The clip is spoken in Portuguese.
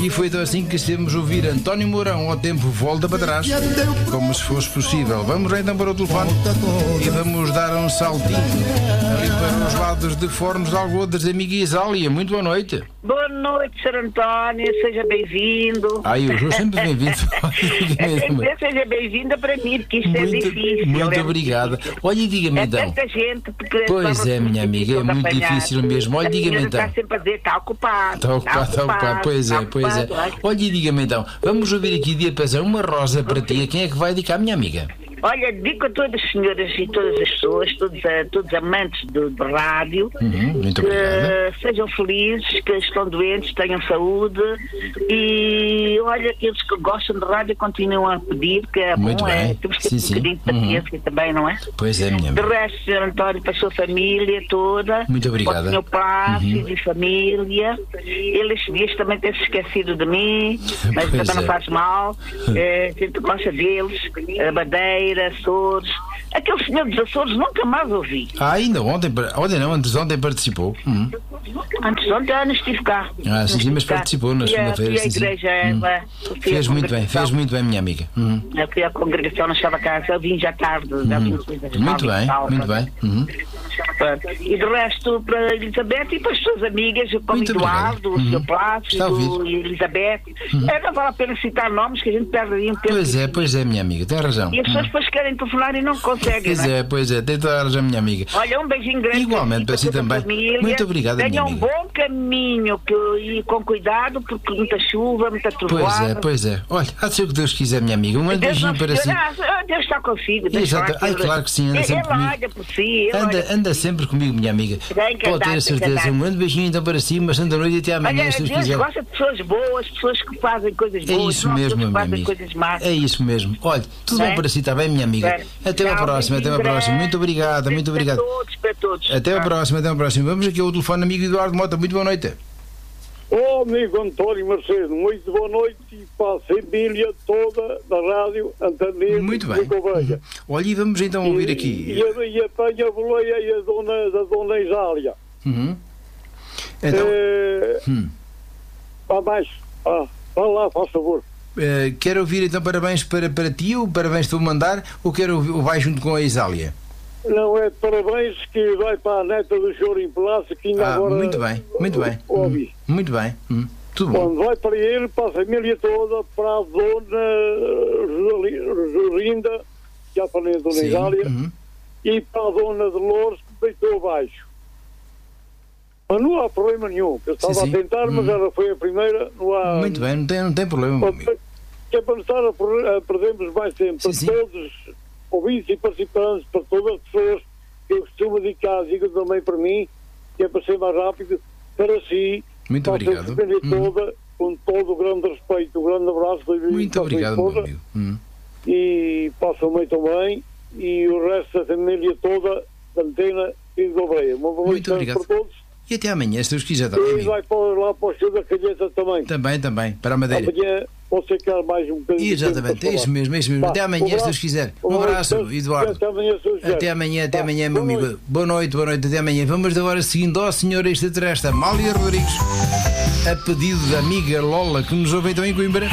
E foi então assim que estivemos a ouvir António Mourão. Ao tempo volta para trás, como se fosse possível. Vamos lá então para o telefone e vamos dar um saltinho ali para os lados de Fornos de Algodas, amiga Isália. Muito boa noite. Boa noite, Sr. António, seja bem-vindo. Eu sou sempre bem-vindo. Seja bem-vinda para mim, porque isto é difícil. Muito obrigada. Olha, e diga-me então. Tanta gente. Pois é, minha amiga, é muito difícil mesmo. Olha, diga-me então. Está sempre a dizer, está ocupado. Está ocupado. Pois é. Olha, e diga-me então. Vamos ouvir aqui de passar uma rosa para ti. A quem é que vai dedicar, minha amiga? Olha, digo a todas as senhoras e todas as pessoas, todos amantes de rádio, muito que sejam felizes, que estão doentes, tenham saúde e olha, aqueles que gostam de rádio continuam a pedir, que é muito bom, bem. Temos que ter um bocadinho de paciência também, não é? Pois é, minha amiga. De resto, Sr. António, para a sua família toda, muito obrigada. para o Sr. Plácido e família, ele estes dias também tem-se esquecido de mim, mas pois também não faz mal, a gente gosta deles, a Madeira, Açores. Aquele senhor dos Açores nunca mais ouvi. Ainda ontem não, antes de ontem participou. Antes de ontem estive cá. Sim, mas participou na segunda-feira. A igreja, fez muito bem, minha amiga. Eu fui à congregação, não estava cá, eu vim já tarde. Muito bem. E de resto, para a Elizabeth e para as suas amigas, como Eduardo, o Sr. Plácido e Elizabeth. Não vale a pena citar nomes que a gente perde aí um tempo. Pois é, minha amiga, tem razão. E as pessoas depois querem telefonar e não conseguem. Pois é, tem toda a razão, minha amiga. Olha, um beijinho grande. Igualmente para si também. Família. Muito obrigada, minha amiga. Tenha um bom caminho e com cuidado, porque muita chuva, muita trovoada. Pois é. Olha, há de ser o que Deus quiser, minha amiga. Um grande beijinho para si. Deus está consigo. Exato. Claro que sim, anda sempre comigo. Olha por si. Anda sempre comigo, minha amiga. Pode ter a certeza. Um grande beijinho então para si, uma santa noite e até amanhã, se Deus quiser. Deus gosta de pessoas boas, pessoas que fazem coisas boas. É isso mesmo, minha amiga. É isso mesmo. Olha, tudo bom para si, está bem, minha amiga? Até a próxima. Muito obrigado. Para todos. Até a próxima. Vamos aqui ao telefone, amigo Eduardo Mota. Muito boa noite. Amigo António Macedo, muito boa noite e para a família toda da rádio Antaneiro. Muito bem. Olha, e vamos então ouvir aqui. E apanha a boleia e da dona Isália. Então. Vá mais. Vá lá, faz favor. Quero ouvir então parabéns para ti, ou parabéns estou a mandar, ou quero ouvir, ou vai junto com a Isália? Não, é parabéns que vai para a neta do Choro em Palácio, que ainda agora... Muito bem. Muito bem. Tudo bom. Bom, vai para ele, para a família toda, para a dona Rosalinda, já falei a dona Isália, e para a dona Dolores, que deitou abaixo. Mas não há problema nenhum, eu estava a tentar, mas ela foi a primeira, não há... Muito bem, não tem problema. Que é para não estar a perdermos mais tempo, para todos ouvintes e participantes, para todas as pessoas que eu costumo dedicar, digo também para mim, que é para ser mais rápido, para si, muito obrigado. Toda, com todo o grande respeito, um grande abraço. Muito obrigado, meu amigo. E passam bem também, e o resto da família toda da Antena e do Oveia. Uma boa noite para todos. E até amanhã, se Deus quiser também. E vai lá para o show da Calheta também. Também, para a Madeira. Amanhã posso ficar mais um bocadinho. Exatamente, é isso mesmo. Até amanhã, se Deus quiser. Um abraço, Eduardo. Até amanhã, meu amigo. Boa noite, até amanhã. Vamos agora seguindo ao senhor extraterrestre, Amália Rodrigues, a pedido da amiga Lola, que nos ouve então em Coimbra.